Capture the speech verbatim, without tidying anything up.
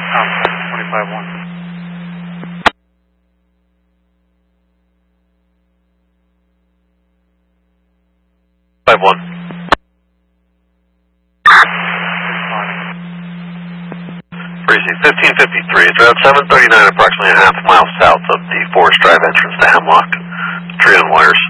twenty-five one. five one. Breezy, fifteen fifty-three. It's around seven thirty-nine, approximately a half mile south of the Forest Drive entrance to Hemlock. Tree on wires.